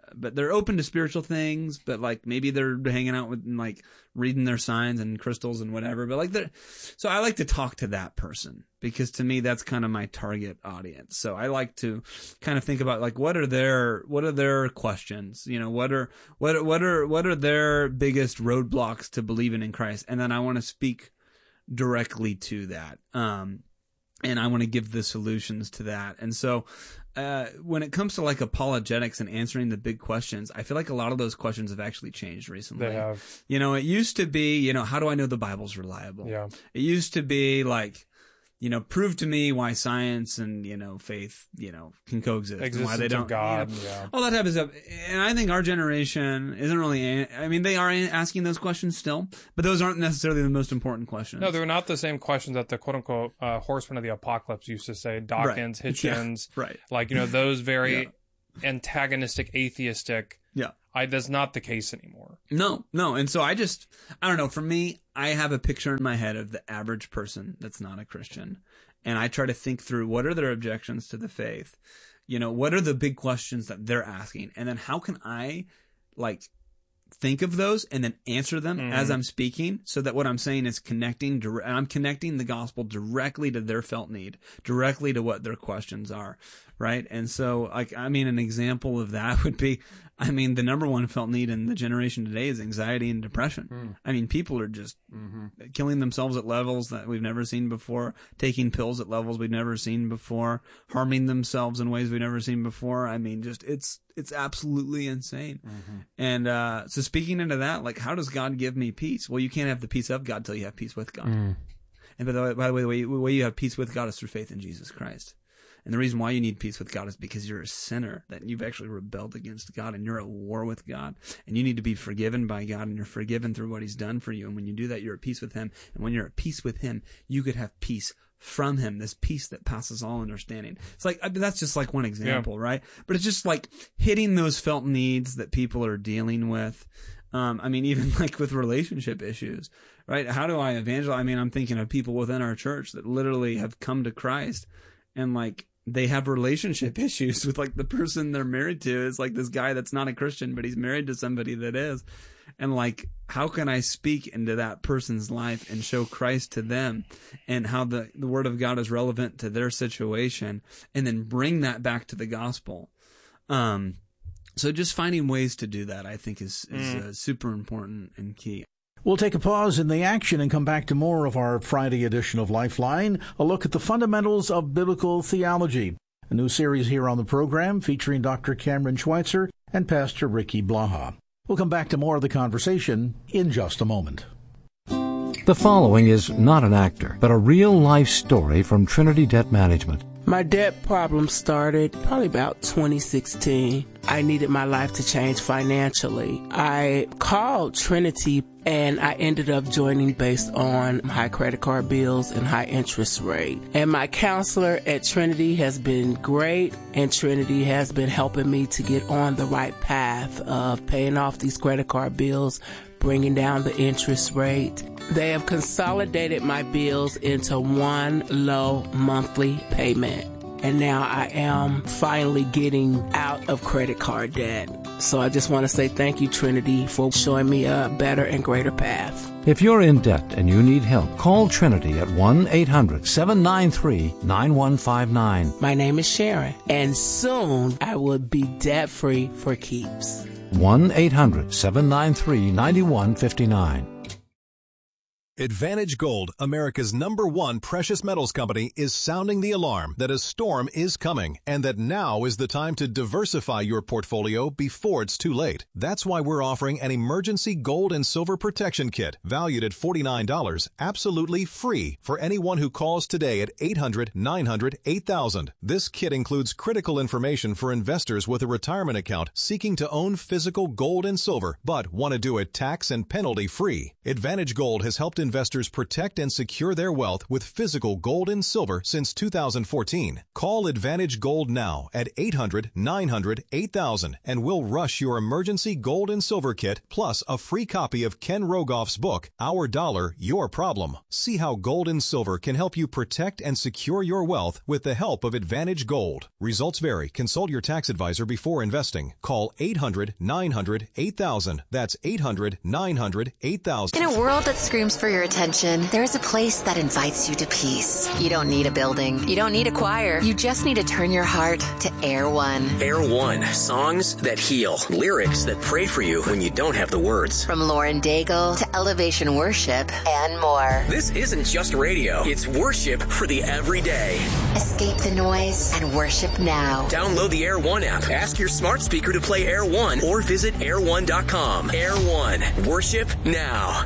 but they're open to spiritual things, but like maybe they're hanging out with and like reading their signs and crystals and whatever. But like they're, so I like to talk to that person because to me that's kind of my target audience. So I like to kind of think about like what are their what are their questions? You know, what are what what are what are their biggest roadblocks to believing in Christ? And then I want to speak directly to that. Um, and I want to give the solutions to that. And so, uh, when it comes to like apologetics and answering the big questions, I feel like a lot of those questions have actually changed recently. They have. You know, it used to be, you know, how do I know the Bible's reliable? Yeah. It used to be like, you know, prove to me why science and, you know, faith, you know, can coexist. Existence and why they don't, of God, you know, yeah. all that type of stuff. And I think our generation isn't really, I mean, they are asking those questions still, but those aren't necessarily the most important questions. No, they're not the same questions that the quote unquote uh, horsemen of the apocalypse used to say. Dawkins, Right. Hitchens, Yeah, right. Like, you know, those very Yeah. antagonistic, atheistic. Yeah. I, that's not the case anymore. No, no. And so I just, I don't know, for me, I have a picture in my head of the average person that's not a Christian. And I try to think through what are their objections to the faith? You know, what are the big questions that they're asking? And then how can I, like, think of those and then answer them Mm. as I'm speaking so that what I'm saying is connecting, dire- I'm connecting the gospel directly to their felt need, directly to what their questions are, right? And so, like, I mean, an example of that would be, I mean, the number one felt need in the generation today is anxiety and depression. Mm. I mean, people are just Mm-hmm. killing themselves at levels that we've never seen before, taking pills at levels we've never seen before, harming themselves in ways we've never seen before. I mean, just it's it's absolutely insane. Mm-hmm. And uh, so speaking into that, like, how does God give me peace? Well, you can't have the peace of God till you have peace with God. Mm. And by the way, by the way, the way, you, the way you have peace with God is through faith in Jesus Christ. And the reason why you need peace with God is because you're a sinner, that you've actually rebelled against God and you're at war with God and you need to be forgiven by God and you're forgiven through what he's done for you. And when you do that, you're at peace with him. And when you're at peace with him, you could have peace from him, this peace that passes all understanding. It's like, I mean, that's just like one example, Yeah. right? But it's just like hitting those felt needs that people are dealing with. Um, I mean, even like with relationship issues, right? How do I evangelize? I mean, I'm thinking of people within our church that literally have come to Christ and like, they have relationship issues with like the person they're married to is like this guy that's not a Christian, but he's married to somebody that is. And like, how can I speak into that person's life and show Christ to them and how the, the word of God is relevant to their situation and then bring that back to the gospel? Um, so just finding ways to do that, I think is, is Mm. uh, super important and key. We'll take a pause in the action and come back to more of our Friday edition of Lifeline, a look at the fundamentals of biblical theology, a new series here on the program featuring Doctor Cameron Schweitzer and Pastor Ricky Blaha. We'll come back to more of the conversation in just a moment. The following is not an actor, but a real-life story from Trinity Debt Management. My debt problem started probably about twenty sixteen. I needed my life to change financially. I called Trinity and I ended up joining based on high credit card bills and high interest rate. And my counselor at Trinity has been great, and Trinity has been helping me to get on the right path of paying off these credit card bills, bringing down the interest rate. They have consolidated my bills into one low monthly payment. And now I am finally getting out of credit card debt. So I just want to say thank you, Trinity, for showing me a better and greater path. If you're in debt and you need help, call Trinity at one eight hundred seven nine three nine one five nine. My name is Sharon, and soon I will be debt-free for keeps. one eight hundred seven nine three nine one five nine. Advantage Gold, America's number one precious metals company, is sounding the alarm that a storm is coming and that now is the time to diversify your portfolio before it's too late. That's why we're offering an emergency gold and silver protection kit valued at forty-nine dollars, absolutely free for anyone who calls today at eight hundred nine hundred eight thousand. This kit includes critical information for investors with a retirement account seeking to own physical gold and silver but want to do it tax and penalty free. Advantage Gold has helped investors investors protect and secure their wealth with physical gold and silver since two thousand fourteen. Call Advantage Gold now at eight hundred, nine hundred, eight thousand and we'll rush your emergency gold and silver kit plus a free copy of Ken Rogoff's book, Our Dollar, Your Problem. See how gold and silver can help you protect and secure your wealth with the help of Advantage Gold. Results vary. Consult your tax advisor before investing. Call eight hundred, nine hundred, eight thousand. That's eight hundred, nine hundred, eight thousand. In a world that screams for your attention, there is a place that invites you to peace. You don't need a building. You don't need a choir. You just need to turn your heart to Air One. Air One. Songs that heal. Lyrics that pray for you when you don't have the words. From Lauren Daigle to Elevation Worship and more. This isn't just radio. It's worship for the everyday. Escape the noise and worship now. Download the Air One app. Ask your smart speaker to play Air One or visit air one dot com. Air One. Worship now.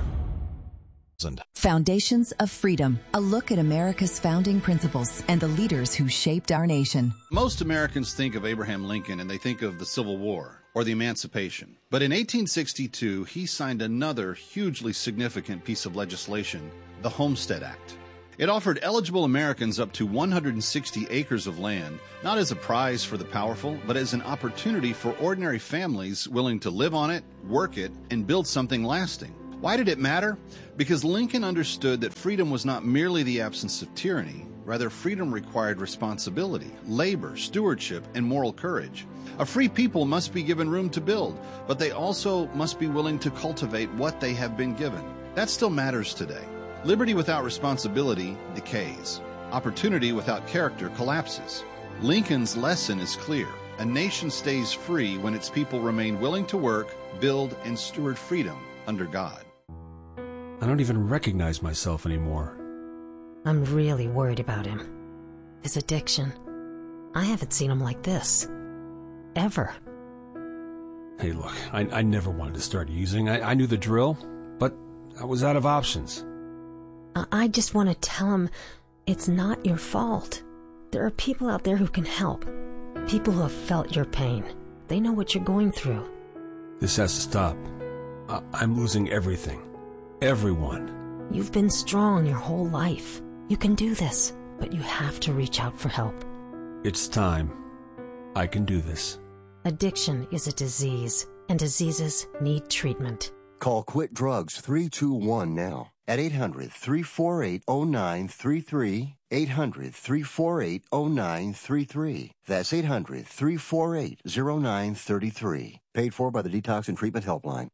Foundations of Freedom, a look at America's founding principles and the leaders who shaped our nation. Most Americans think of Abraham Lincoln and they think of the Civil War or the Emancipation. But in eighteen sixty-two, he signed another hugely significant piece of legislation, the Homestead Act. It offered eligible Americans up to one hundred sixty acres of land, not as a prize for the powerful, but as an opportunity for ordinary families willing to live on it, work it, and build something lasting. Why did it matter? Because Lincoln understood that freedom was not merely the absence of tyranny. Rather, freedom required responsibility, labor, stewardship, and moral courage. A free people must be given room to build, but they also must be willing to cultivate what they have been given. That still matters today. Liberty without responsibility decays. Opportunity without character collapses. Lincoln's lesson is clear. A nation stays free when its people remain willing to work, build, and steward freedom under God. I don't even recognize myself anymore. I'm really worried about him. His addiction. I haven't seen him like this. Ever. Hey, look, I, I never wanted to start using. I, I knew the drill, but I was out of options. I, I just want to tell him it's not your fault. There are people out there who can help. People who have felt your pain. They know what you're going through. This has to stop. I, I'm losing everything. Everyone. You've been strong your whole life. You can do this, but you have to reach out for help. It's time. I can do this. Addiction is a disease, and diseases need treatment. Call Quit Drugs three two one now at eight hundred, three four eight, oh nine three three, eight hundred, three four eight, oh nine three three. That's eight hundred, three four eight, oh nine three three. Paid for by the Detox and Treatment Helpline.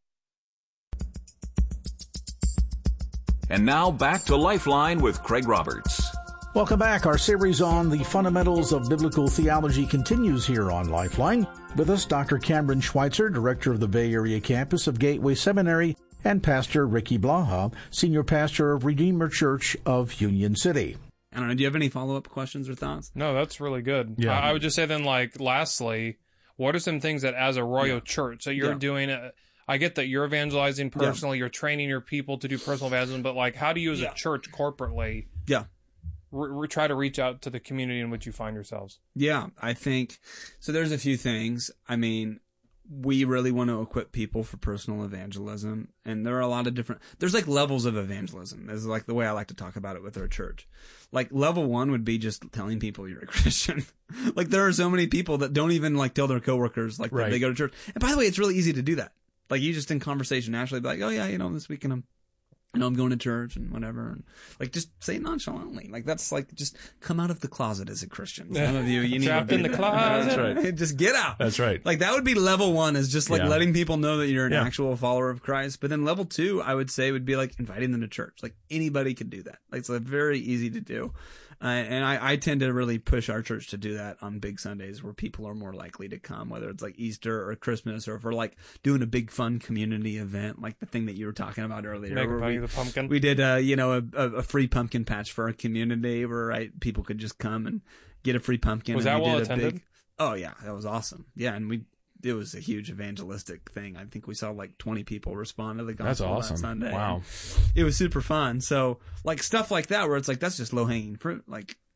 And now back to Lifeline with Craig Roberts. Welcome back. Our series on the fundamentals of biblical theology continues here on Lifeline. With us, Doctor Cameron Schweitzer, director of the Bay Area campus of Gateway Seminary, and Pastor Ricky Blaha, senior pastor of Redeemer Church of Union City. I don't know. Do you have any follow-up questions or thoughts? No, that's really good. Yeah. I, I would just say then, like, lastly, what are some things that as a Royal yeah. Church that you're yeah. doing? Uh, I get that you're evangelizing personally, yeah. you're training your people to do personal evangelism, but like, how do you as yeah. a church corporately yeah. re- re- try to reach out to the community in which you find yourselves? Yeah, I think, so there's a few things. I mean, we really want to equip people for personal evangelism, and there are a lot of different, there's like levels of evangelism. This is like the way I like to talk about it with our church. Like level one would be just telling people you're a Christian. Like there are so many people that don't even like tell their coworkers like right. that they go to church. And by the way, it's really easy to do that. Like you just in conversation naturally be like, oh yeah, you know, this weekend I'm, you know, I'm going to church and whatever. And like just say it nonchalantly. Like that's like just come out of the closet as a Christian. Some of you, you need Trapped to in the that. closet. That's right. Just get out. That's right. Like that would be level one is just like yeah. letting people know that you're an yeah. actual follower of Christ. But then level two, I would say would be like inviting them to church. Like anybody could do that. Like it's like very easy to do. Uh, and I, I tend to really push our church to do that on big Sundays where people are more likely to come, whether it's like Easter or Christmas, or if we're like doing a big fun community event, like the thing that you were talking about earlier. Make we, the pumpkin. We did, uh, you know, a, a free pumpkin patch for our community where right people could just come and get a free pumpkin. Was and that we well did attended? A big, oh yeah, that was awesome. Yeah, and we. It was a huge evangelistic thing. I think we saw like twenty people respond to the gospel that's awesome. that Sunday. Wow. It was super fun. So like stuff like that where it's like, that's just low hanging fruit. Like,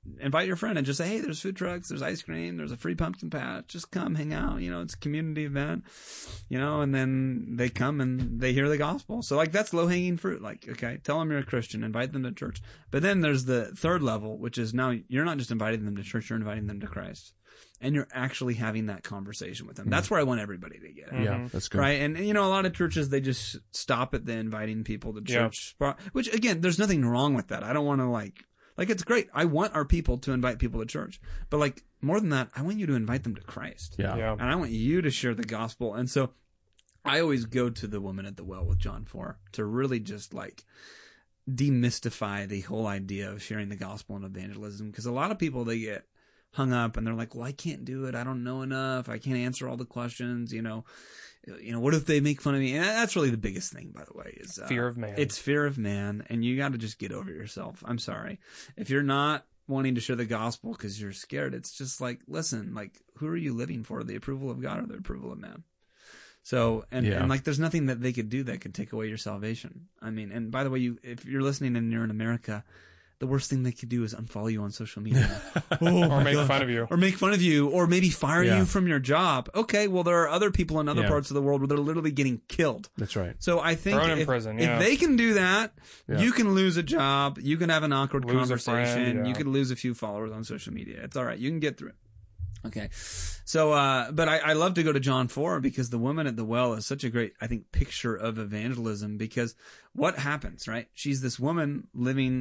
invite your friend and just say, hey, there's food trucks, there's ice cream, there's a free pumpkin patch. Just come hang out. You know, it's a community event, you know, and then they come and they hear the gospel. So like that's low hanging fruit. Like, okay, tell them you're a Christian, invite them to church. But then there's the third level, which is now you're not just inviting them to church, you're inviting them to Christ. And you're actually having that conversation with them. That's where I want everybody to get it. Yeah, that's good. Right? And, you know, a lot of churches, they just stop at the inviting people to church spot, which, again, there's nothing wrong with that. I don't want to, like, like, it's great. I want our people to invite people to church. But, like, more than that, I want you to invite them to Christ. Yeah. yeah. And I want you to share the gospel. And so I always go to the woman at the well with John four to really just, like, demystify the whole idea of sharing the gospel and evangelism. Because a lot of people, they get hung up and they're like, well, I can't do it. I don't know enough. I can't answer all the questions. You know, you know, what if they make fun of me? And that's really the biggest thing, by the way, is uh, fear of man. It's fear of man. And you got to just get over yourself. I'm sorry. If you're not wanting to share the gospel because you're scared, it's just like, listen, like, who are you living for? The approval of God or the approval of man? So, and, yeah. and like, there's nothing that they could do that could take away your salvation. I mean, and by the way, you, if you're listening and you're in America, the worst thing they could do is unfollow you on social media. oh, or make God. fun of you. Or make fun of you. Or maybe fire yeah. you from your job. Okay, well, there are other people in other yeah. parts of the world where they're literally getting killed. That's right. So I think Thrown in if, prison, yeah. if they can do that, yeah. you can lose a job. You can have an awkward lose conversation. Friend, yeah. You could lose a few followers on social media. It's all right. You can get through it. Okay. So, uh, but I, I love to go to John four because the woman at the well is such a great, I think, picture of evangelism because what happens, right? She's this woman living